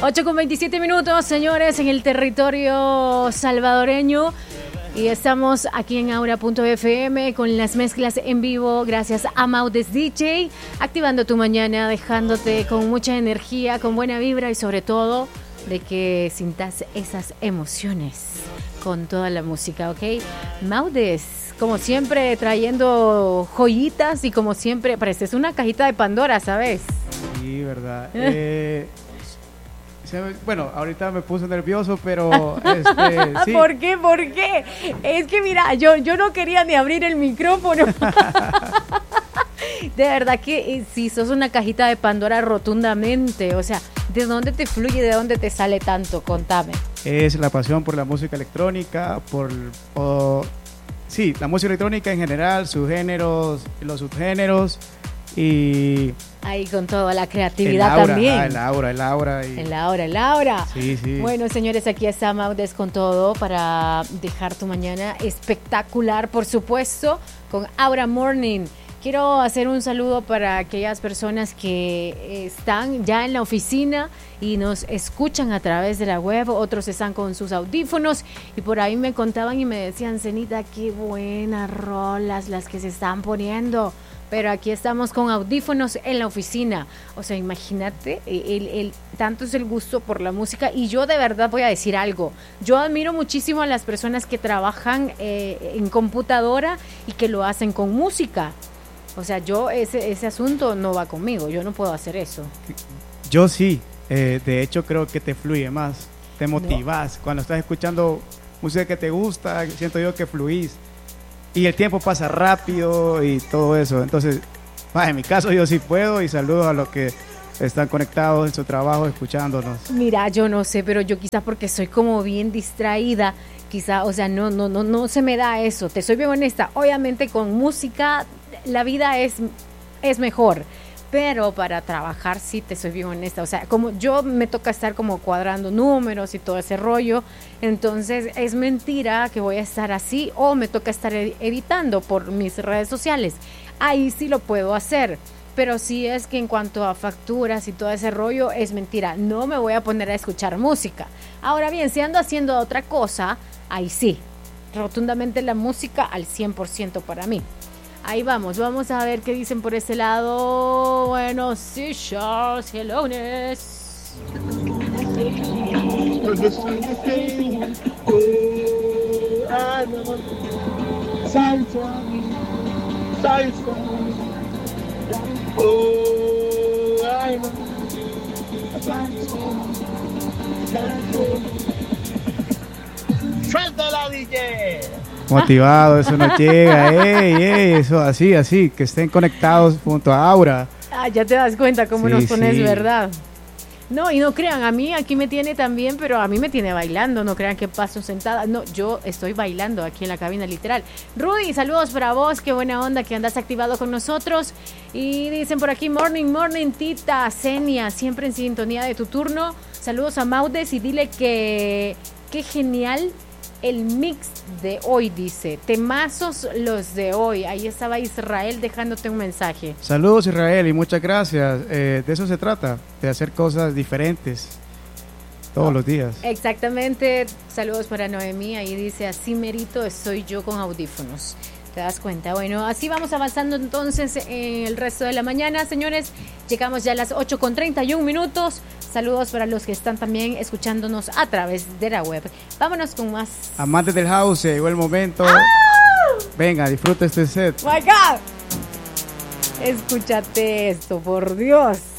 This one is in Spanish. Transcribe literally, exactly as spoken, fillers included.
ocho con veintisiete minutos, señores, en el territorio salvadoreño. Y estamos aquí en Aura punto F M con las mezclas en vivo gracias a Maudes D J, activando tu mañana, dejándote con mucha energía, con buena vibra y sobre todo de que sintas esas emociones con toda la música, ¿ok? Maudes, como siempre, trayendo joyitas y como siempre, pareces una cajita de Pandora, ¿sabes? Sí, verdad. eh... Bueno, ahorita me puse nervioso, pero este, sí. ¿Por qué? ¿Por qué? Es que mira, yo, yo no quería ni abrir el micrófono. De verdad que si sos una cajita de Pandora rotundamente, o sea, ¿de dónde te fluye, de dónde te sale tanto? Contame. Es la pasión por la música electrónica, por, por sí, la música electrónica en general, sus géneros, los subgéneros y ahí con toda la creatividad el aura, también. Ah, el aura, el aura. Y... El aura, el aura. Sí, sí. Bueno, señores, aquí está Maudes con todo para dejar tu mañana espectacular, por supuesto, con Aura Morning. Quiero hacer un saludo para aquellas personas que están ya en la oficina y nos escuchan a través de la web, otros están con sus audífonos y por ahí me contaban y me decían, Zenita, qué buenas rolas las que se están poniendo. Pero aquí estamos con audífonos en la oficina. O sea, imagínate, el, el, tanto es el gusto por la música. Y yo de verdad voy a decir algo. Yo admiro muchísimo a las personas que trabajan eh, en computadora y que lo hacen con música. O sea, yo ese, ese asunto no va conmigo. Yo no puedo hacer eso. Yo sí. Eh, de hecho, creo que te fluye más. Te motivas. No. Cuando estás escuchando música que te gusta, siento yo que fluís. Y el tiempo pasa rápido y todo eso. Entonces, bah, en mi caso yo sí puedo y saludo a los que están conectados en su trabajo escuchándonos. Mira, yo no sé, pero yo quizás porque soy como bien distraída, quizá, o sea, no, no, no, no se me da eso. Te soy bien honesta. Obviamente con música la vida es, es mejor. Pero para trabajar sí te soy bien honesta, o sea, como yo me toca estar como cuadrando números y todo ese rollo, entonces es mentira que voy a estar así o me toca estar editando por mis redes sociales, ahí sí lo puedo hacer, pero sí es que en cuanto a facturas y todo ese rollo es mentira, no me voy a poner a escuchar música. Ahora bien, si ando haciendo otra cosa, ahí sí, rotundamente la música al cien por ciento para mí. Ahí vamos, vamos a ver qué dicen por ese lado. Bueno, sí, Charles, hellones. ¡Suéltala, D J! Motivado, eso no llega, ey, ey, eso así, así, que estén conectados junto a Aura. Ah, ya te das cuenta cómo sí, nos pones, sí. ¿verdad? No, y no crean, a mí aquí me tiene también, pero a mí me tiene bailando, no crean que paso sentada, no, yo estoy bailando aquí en la cabina literal. Rudy, saludos para vos, qué buena onda que andas activado con nosotros. Y dicen por aquí, morning, morning, tita, Zenia, siempre en sintonía de tu turno. Saludos a Maudes y dile que qué genial el mix de hoy, dice, temazos los de hoy. Ahí estaba Israel dejándote un mensaje. Saludos, Israel, y muchas gracias. Eh, de eso se trata, de hacer cosas diferentes todos oh, los días. Exactamente. Saludos para Noemí. Ahí dice, así merito estoy yo con audífonos. ¿Te das cuenta? Bueno, así vamos avanzando entonces en el resto de la mañana, señores. Llegamos ya a las ocho con treinta y un minutos. Saludos para los que están también escuchándonos a través de la web. Vámonos con más. Amantes del house, llegó el momento. ¡Ah! Venga, disfruta este set. ¡My God! Escúchate esto, por Dios.